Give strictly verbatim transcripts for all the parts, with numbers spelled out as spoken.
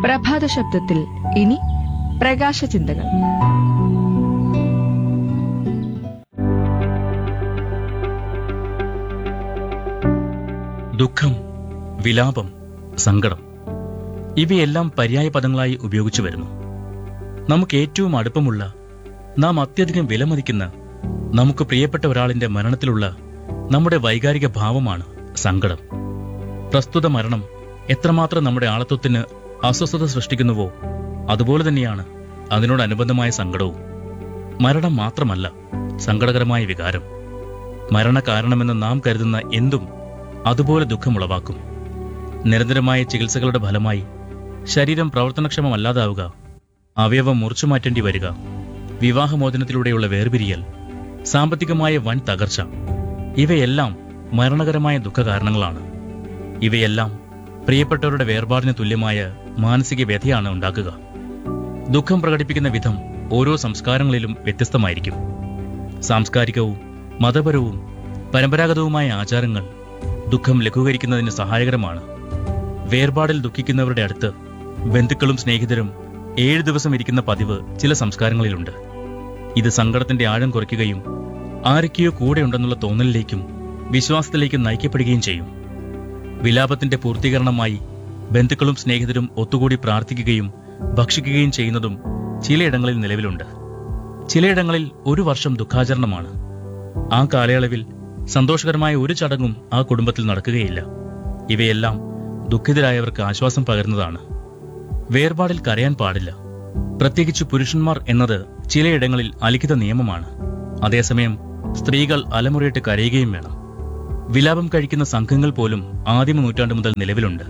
പ്രഭാത ശബ്ദത്തിൽ ഇനി പ്രകാശ ചിന്തകൾ. ദുഃഖം, വിലാപം, സങ്കടം ഇവയെല്ലാം പര്യായ പദങ്ങളായി ഉപയോഗിച്ചു വരുന്നു. നമുക്ക് ഏറ്റവും അടുപ്പമുള്ള, നാം അത്യധികം വിലമതിക്കുന്ന, നമുക്ക് പ്രിയപ്പെട്ട ഒരാളിന്റെ മരണത്തിലുള്ള നമ്മുടെ വൈകാരിക ഭാവമാണ് സങ്കടം. പ്രസ്തുത മരണം എത്രമാത്രം നമ്മുടെ ആളത്വത്തിന് അസ്വസ്ഥത സൃഷ്ടിക്കുന്നുവോ അതുപോലെ തന്നെയാണ് അതിനോടനുബന്ധമായ സങ്കടവും. മരണം മാത്രമല്ല സങ്കടകരമായ വികാരം. മരണകാരണമെന്ന് നാം കരുതുന്ന എന്തും അതുപോലെ ദുഃഖമുളവാക്കും. നിരന്തരമായ ചികിത്സകളുടെ ഫലമായി ശരീരം പ്രവർത്തനക്ഷമമല്ലാതാവുക, അവയവം മുറിച്ചു മാറ്റേണ്ടി വരിക, വിവാഹമോചനത്തിലൂടെയുള്ള വേർപിരിയൽ, സാമ്പത്തികമായ വൻ തകർച്ച, ഇവയെല്ലാം മരണകരമായ ദുഃഖകാരണങ്ങളാണ്. ഇവയെല്ലാം പ്രിയപ്പെട്ടവരുടെ വേർപാടിന് തുല്യമായ മാനസിക വ്യഥയാണ് ഉണ്ടാക്കുക. ദുഃഖം പ്രകടിപ്പിക്കുന്ന വിധം ഓരോ സംസ്കാരങ്ങളിലും വ്യത്യസ്തമായിരിക്കും. സാംസ്കാരികവും മതപരവും പരമ്പരാഗതവുമായ ആചാരങ്ങൾ ദുഃഖം ലഘൂകരിക്കുന്നതിന് സഹായകരമാണ്. വേർപാടിൽ ദുഃഖിക്കുന്നവരുടെ അടുത്ത് ബന്ധുക്കളും സ്നേഹിതരും ഏഴു ദിവസം ഇരിക്കുന്ന പതിവ് ചില സംസ്കാരങ്ങളിലുണ്ട്. ഇത് സങ്കടത്തിന്റെ ആഴം കുറയ്ക്കുകയും ആരൊക്കെയോ കൂടെയുണ്ടെന്നുള്ള തോന്നലിലേക്കും വിശ്വാസത്തിലേക്കും നയിക്കപ്പെടുകയും ചെയ്യും. വിലാപത്തിന്റെ പൂർത്തീകരണമായി ബന്ധുക്കളും സ്നേഹിതരും ഒത്തുകൂടി പ്രാർത്ഥിക്കുകയും ഭക്ഷിക്കുകയും ചെയ്യുന്നതും ചിലയിടങ്ങളിൽ നിലവിലുണ്ട്. ചിലയിടങ്ങളിൽ ഒരു വർഷം ദുഃഖാചരണമാണ്. ആ കാലയളവിൽ സന്തോഷകരമായ ഒരു ചടങ്ങും ആ കുടുംബത്തിൽ നടക്കുകയില്ല. ഇവയെല്ലാം ദുഃഖിതരായവർക്ക് ആശ്വാസം പകരുന്നതാണ്. വേർപാടിൽ കരയാൻ പാടില്ല. പ്രത്യേകിച്ച് പുരുഷന്മാർ എന്നത് ചിലയിടങ്ങളിൽ അലിഖിത നിയമമാണ്. അതേസമയം സ്ത്രീകൾ അലമുറയിട്ട് കരയുകയും വേണം. വിലാപം കഴിക്കുന്ന സംഘങ്ങൾ പോലും ആദിമ നൂറ്റാണ്ടു മുതൽ നിലവിലുണ്ട്.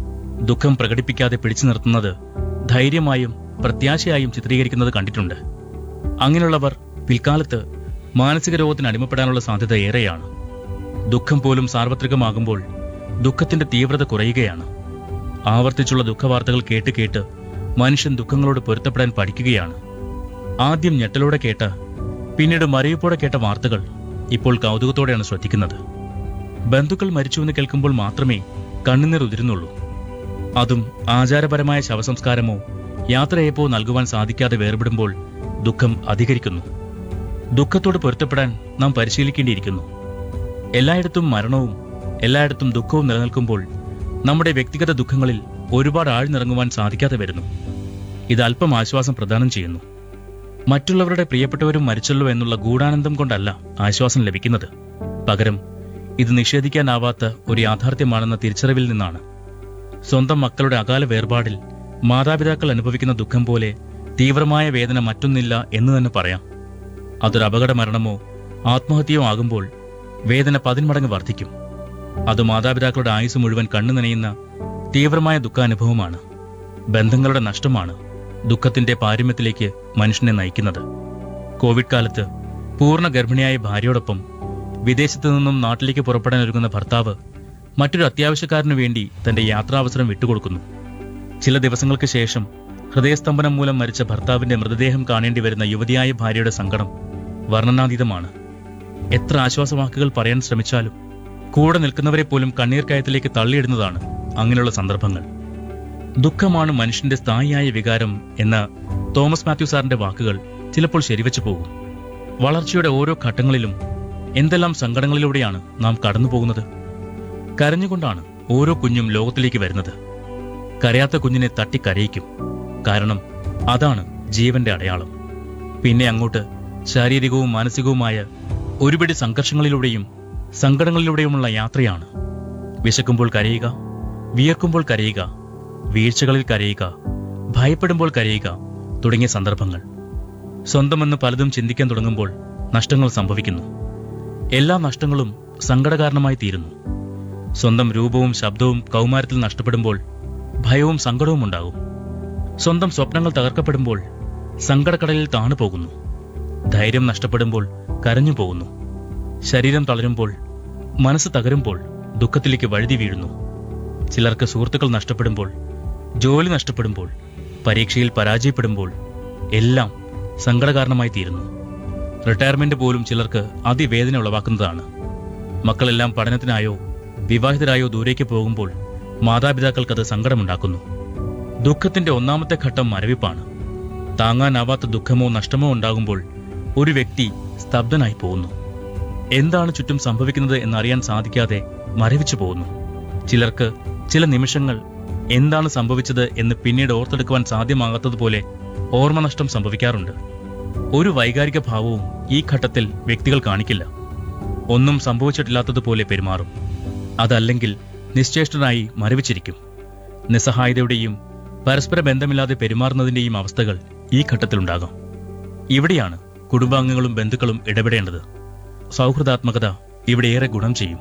ദുഃഖം പ്രകടിപ്പിക്കാതെ പിടിച്ചു നിർത്തുന്നത് ധൈര്യമായും പ്രത്യാശയായും ചിത്രീകരിക്കുന്നത് കണ്ടിട്ടുണ്ട്. അങ്ങനെയുള്ളവർ പിൽക്കാലത്ത് മാനസിക രോഗത്തിന് അടിമപ്പെടാനുള്ള സാധ്യത ഏറെയാണ്. ദുഃഖം പോലും സാർവത്രികമാകുമ്പോൾ ദുഃഖത്തിന്റെ തീവ്രത കുറയുകയാണ്. ആവർത്തിച്ചുള്ള ദുഃഖവാർത്തകൾ കേട്ട് കേട്ട് മനുഷ്യൻ ദുഃഖങ്ങളോട് പൊരുത്തപ്പെടാൻ പഠിക്കുകയാണ്. ആദ്യം ഞെട്ടലോടെ കേട്ട, പിന്നീട് മരവിപ്പോടെ കേട്ട വാർത്തകൾ ഇപ്പോൾ കൗതുകത്തോടെയാണ് ശ്രദ്ധിക്കുന്നത്. ബന്ധുക്കൾ മരിച്ചുവെന്ന് കേൾക്കുമ്പോൾ മാത്രമേ കണ്ണുനീർ ഉതിരുന്നുള്ളൂ. അതും ആചാരപരമായ ശവസംസ്കാരമോ യാത്രയപ്പോ നൽകുവാൻ സാധിക്കാതെ വേർപെടുമ്പോൾ ദുഃഖം അധികരിക്കുന്നു. ദുഃഖത്തോട് പൊരുത്തപ്പെടാൻ നാം പരിശീലിക്കേണ്ടിയിരിക്കുന്നു. എല്ലായിടത്തും മരണവും എല്ലായിടത്തും ദുഃഖവും നിലനിൽക്കുമ്പോൾ നമ്മുടെ വ്യക്തിഗത ദുഃഖങ്ങളിൽ ഒരുപാട് ആഴ്ന്നിറങ്ങുവാൻ സാധിക്കാതെ വരുന്നു. ഇത് അല്പം ആശ്വാസം പ്രദാനം ചെയ്യുന്നു. മറ്റുള്ളവരുടെ പ്രിയപ്പെട്ടവരും മരിച്ചല്ലോ എന്നുള്ള ഗൂഢാനന്ദം കൊണ്ടല്ല ആശ്വാസം ലഭിക്കുന്നത്. പകരം ഇത് നിഷേധിക്കാനാവാത്ത ഒരു യാഥാർത്ഥ്യമാണെന്ന തിരിച്ചറിവിൽ നിന്നാണ്. സ്വന്തം മക്കളുടെ അകാല വേർപാടിൽ മാതാപിതാക്കൾ അനുഭവിക്കുന്ന ദുഃഖം പോലെ തീവ്രമായ വേദന മറ്റൊന്നില്ല എന്ന് തന്നെ പറയാം. അതൊരു അപകട മരണമോ ആത്മഹത്യയോ ആകുമ്പോൾ വേദന പതിന്മടങ്ങ് വർദ്ധിക്കും. അത് മാതാപിതാക്കളുടെ ആയുസ് മുഴുവൻ കണ്ണു നനയുന്ന തീവ്രമായ ദുഃഖാനുഭവമാണ്. ബന്ധങ്ങളുടെ നഷ്ടമാണ് ദുഃഖത്തിന്റെ പാരമ്യത്തിലേക്ക് മനുഷ്യനെ നയിക്കുന്നത്. കോവിഡ് കാലത്ത് പൂർണ്ണ ഗർഭിണിയായ ഭാര്യയോടൊപ്പം വിദേശത്തു നിന്നും നാട്ടിലേക്ക് പുറപ്പെടാൻ ഒരുങ്ങുന്ന ഭർത്താവ് മറ്റൊരു അത്യാവശ്യക്കാരനു വേണ്ടി തന്റെ യാത്രാവസരം വിട്ടുകൊടുക്കുന്നു. ചില ദിവസങ്ങൾക്ക് ശേഷം ഹൃദയസ്തംഭനം മൂലം മരിച്ച ഭർത്താവിന്റെ മൃതദേഹം കാണേണ്ടി വരുന്ന യുവതിയായ ഭാര്യയുടെ സങ്കടം വർണ്ണനാതീതമാണ്. എത്ര ആശ്വാസവാക്കുകൾ പറയാൻ ശ്രമിച്ചാലും കൂടെ നിൽക്കുന്നവരെ പോലും കണ്ണീർ കയത്തിലേക്ക് തള്ളിയിടുന്നതാണ് അങ്ങനെയുള്ള സന്ദർഭങ്ങൾ. ദുഃഖമാണ് മനുഷ്യന്റെ സ്ഥായിയായ വികാരം എന്ന തോമസ് മാത്യു സാറിന്റെ വാക്കുകൾ ചിലപ്പോൾ ശരിവച്ചു പോകും. വളർച്ചയുടെ ഓരോ ഘട്ടങ്ങളിലും എന്തെല്ലാം സങ്കടങ്ങളിലൂടെയാണ് നാം കടന്നുപോകുന്നത്. കരഞ്ഞുകൊണ്ടാണ് ഓരോ കുഞ്ഞും ലോകത്തിലേക്ക് വരുന്നത്. കരയാത്ത കുഞ്ഞിനെ തട്ടിക്കരയിക്കും. കാരണം അതാണ് ജീവന്റെ അടയാളം. പിന്നെ അങ്ങോട്ട് ശാരീരികവും മാനസികവുമായ ഒരുപിടി സംഘർഷങ്ങളിലൂടെയും സങ്കടങ്ങളിലൂടെയുമുള്ള യാത്രയാണ്. വിശക്കുമ്പോൾ കരയുക, വിയർക്കുമ്പോൾ കരയുക, വീഴ്ചകളിൽ കരയുക, ഭയപ്പെടുമ്പോൾ കരയുക തുടങ്ങിയ സന്ദർഭങ്ങൾ. സ്വന്തമെന്ന് പലതും ചിന്തിക്കാൻ തുടങ്ങുമ്പോൾ നഷ്ടങ്ങൾ സംഭവിക്കുന്നു. എല്ലാ നഷ്ടങ്ങളും സങ്കടകാരണമായി തീരുന്നു. സ്വന്തം രൂപവും ശബ്ദവും കൗമാരത്തിൽ നഷ്ടപ്പെടുമ്പോൾ ഭയവും സങ്കടവും ഉണ്ടാകും. സ്വന്തം സ്വപ്നങ്ങൾ തകർക്കപ്പെടുമ്പോൾ സങ്കടക്കടലിൽ താണു പോകുന്നു. ധൈര്യം നഷ്ടപ്പെടുമ്പോൾ കരഞ്ഞു പോകുന്നു. ശരീരം തളരുമ്പോൾ, മനസ്സ് തകരുമ്പോൾ ദുഃഖത്തിലേക്ക് വഴുതി വീഴുന്നു. ചിലർക്ക് സുഹൃത്തുക്കൾ നഷ്ടപ്പെടുമ്പോൾ, ജോലി നഷ്ടപ്പെടുമ്പോൾ, പരീക്ഷയിൽ പരാജയപ്പെടുമ്പോൾ എല്ലാം സങ്കടകാരണമായി തീരുന്നു. റിട്ടയർമെന്റ് പോലും ചിലർക്ക് അതിവേദന ഉളവാക്കുന്നതാണ്. മക്കളെല്ലാം പഠനത്തിനായോ വിവാഹിതരായോ ദൂരേക്ക് പോകുമ്പോൾ മാതാപിതാക്കൾക്കത് സങ്കടമുണ്ടാക്കുന്നു. ദുഃഖത്തിന്റെ ഒന്നാമത്തെ ഘട്ടം മരവിപ്പാണ്. താങ്ങാനാവാത്ത ദുഃഖമോ നഷ്ടമോ ഉണ്ടാകുമ്പോൾ ഒരു വ്യക്തി സ്തബ്ധനായി പോകുന്നു. എന്താണ് ചുറ്റും സംഭവിക്കുന്നത് എന്നറിയാൻ സാധിക്കാതെ മരവിച്ചു പോകുന്നു. ചിലർക്ക് ചില നിമിഷങ്ങൾ എന്താണ് സംഭവിച്ചത് എന്ന് പിന്നീട് ഓർത്തെടുക്കുവാൻ സാധ്യമാകാത്തതുപോലെ ഓർമ്മനഷ്ടം സംഭവിക്കാറുണ്ട്. ഒരു വൈകാരിക ഭാവവും ഈ ഘട്ടത്തിൽ വ്യക്തികൾ കാണിക്കില്ല. ഒന്നും സംഭവിച്ചിട്ടില്ലാത്തതുപോലെ പെരുമാറും. അതല്ലെങ്കിൽ നിശ്ചേഷ്ടനായി മരവിച്ചിരിക്കും. നിസ്സഹായതയുടെയും പരസ്പര ബന്ധമില്ലാതെ പെരുമാറുന്നതിന്റെയും അവസ്ഥകൾ ഈ ഘട്ടത്തിലുണ്ടാകാം. ഇവിടെയാണ് കുടുംബാംഗങ്ങളും ബന്ധുക്കളും ഇടപെടേണ്ടത്. സൗഹൃദാത്മകത ഇവിടെ ഏറെ ഗുണം ചെയ്യും.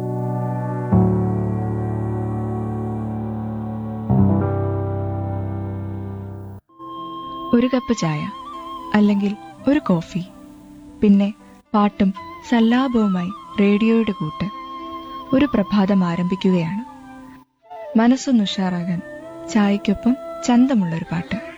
ഒരു കപ്പ് ചായ അല്ലെങ്കിൽ ഒരു കോഫി, പിന്നെ പാട്ടും സല്ലാപവുമായി റേഡിയോയുടെ കൂട്ട്. ഒരു പ്രഭാതം ആരംഭിക്കുകയാണ്. മനസ്സൊന്ന് ഉഷാറാകാൻ ചായയ്ക്കൊപ്പം ചന്തമുള്ളൊരു പാട്ട്.